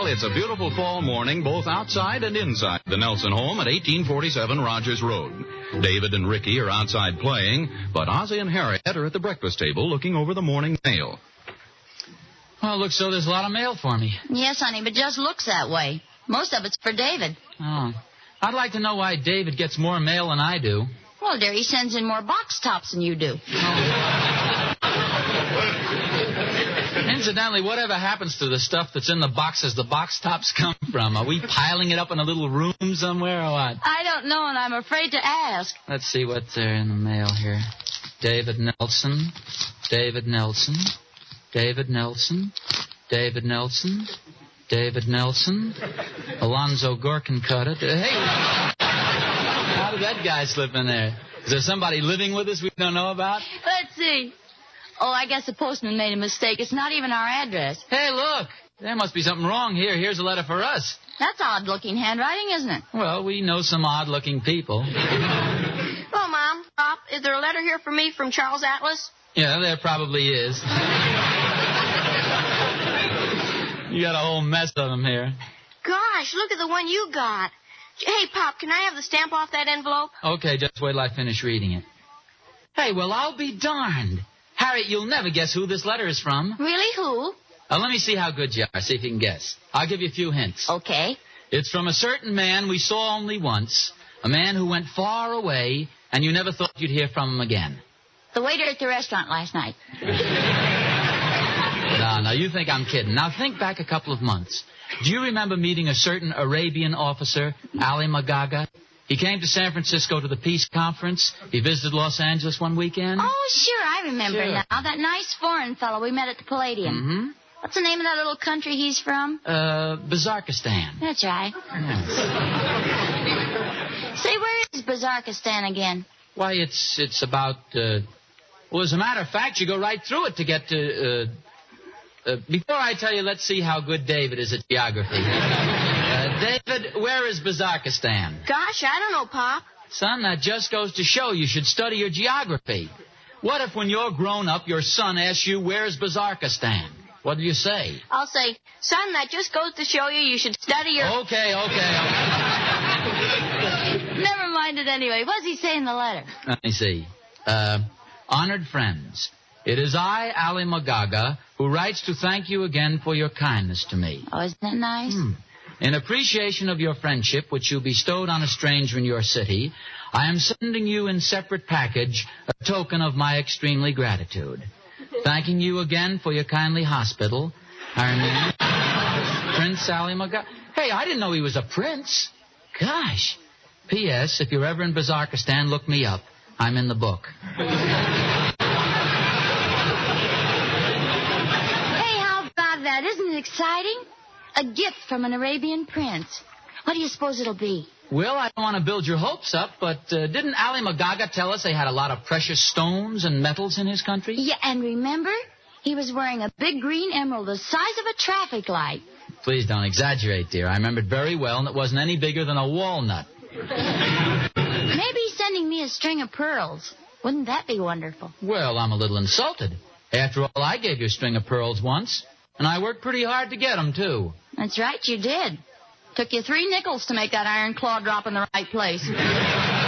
it's a beautiful fall morning, both outside and inside the Nelson home at 1847 Rogers Road. David and Ricky are outside playing, but Ozzie and Harriet are at the breakfast table looking over the morning mail. Well, it looks so there's a lot of mail for me. Yes, honey, but just looks that way. Most of it's for David. Oh. I'd like to know why David gets more mail than I do. Well, dear, he sends in more box tops than you do. Incidentally, whatever happens to the stuff that's in the boxes the box tops come from? Are we piling it up in a little room somewhere or what? I don't know, and I'm afraid to ask. Let's see what's there in the mail here. David Nelson, David Nelson, David Nelson, David Nelson, David Nelson, Alonzo Gorkencutter. Hey, how did that guy slip in there? Is there somebody living with us we don't know about? Let's see. Oh, I guess the postman made a mistake. It's not even our address. Hey, look. There must be something wrong here. Here's a letter for us. That's odd-looking handwriting, isn't it? Well, we know some odd-looking people. Hello, Mom. Pop, is there a letter here for me from Charles Atlas? Yeah, there probably is. You got a whole mess of them here. Gosh, look at the one you got. Hey, Pop, can I have the stamp off that envelope? Okay, just wait till I finish reading it. Hey, well, I'll be darned. Harriet, you'll never guess who this letter is from. Really, who? Let me see how good you are. See if you can guess. I'll give you a few hints. Okay. It's from a certain man we saw only once, a man who went far away, and you never thought you'd hear from him again. The waiter at the restaurant last night. No, you think I'm kidding. Now, think back a couple of months. Do you remember meeting a certain Arabian officer, Ali Magaga? He came to San Francisco to the Peace Conference. He visited Los Angeles one weekend. Oh, sure, I remember now. That nice foreign fellow we met at the Palladium. Mm-hmm. What's the name of that little country he's from? Bazarkistan. That's right. Yes. Say, where is Bazarkistan again? Why, it's about, well, as a matter of fact, you go right through it to get to, before I tell you, let's see how good David is at geography. David, where is Bazarkistan? Gosh, I don't know, Pop. Son, that just goes to show you should study your geography. What if when you're grown up, your son asks you, where's Bazarkistan? What do you say? I'll say, son, that just goes to show you should study your... Okay. Never mind it anyway. What does he say in the letter? Let me see. Honored friends, it is I, Ali Magaga, who writes to thank you again for your kindness to me. Oh, isn't that nice? In appreciation of your friendship, which you bestowed on a stranger in your city, I am sending you in separate package a token of my extremely gratitude. Thanking you again for your kindly hospital. Prince Ali Magaga. Hey, I didn't know he was a prince. Gosh. P.S. If you're ever in Bazarkistan, look me up. I'm in the book. Hey, how about that? Isn't it exciting? A gift from an Arabian prince. What do you suppose it'll be? Well, I don't want to build your hopes up, but didn't Ali Magaga tell us they had a lot of precious stones and metals in his country? Yeah, and remember? He was wearing a big green emerald the size of a traffic light. Please don't exaggerate, dear. I remembered very well, and it wasn't any bigger than a walnut. Maybe he's sending me a string of pearls. Wouldn't that be wonderful? Well, I'm a little insulted. After all, I gave you a string of pearls once, and I worked pretty hard to get them, too. That's right, you did. Took you 3 nickels to make that iron claw drop in the right place.